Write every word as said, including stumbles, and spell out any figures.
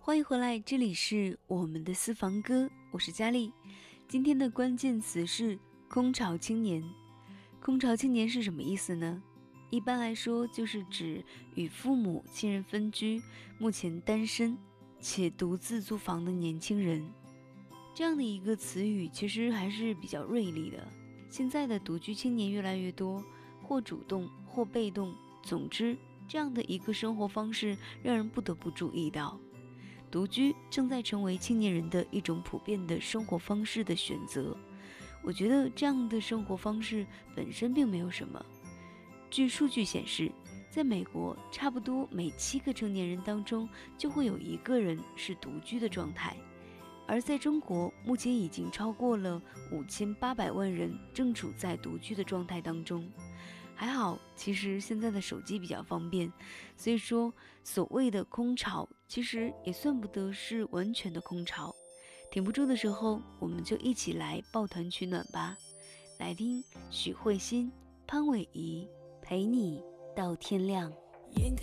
欢迎回来，这里是我们的私房歌，我是佳丽。今天的关键词是空巢青年。空巢青年是什么意思呢？一般来说就是指与父母亲人分居，目前单身且独自租房的年轻人。这样的一个词语其实还是比较锐利的。现在的独居青年越来越多，或主动或被动，总之这样的一个生活方式让人不得不注意到，独居正在成为青年人的一种普遍的生活方式的选择。我觉得这样的生活方式本身并没有什么。据数据显示，在美国，差不多每七个成年人当中就会有一个人是独居的状态。而在中国，目前已经超过了五千八百万人正处在独居的状态当中。还好，其实现在的手机比较方便，所以说所谓的空巢其实也算不得是完全的空巢。挺不住的时候，我们就一起来抱团取暖吧。来听许慧欣、潘玮仪陪你到天亮。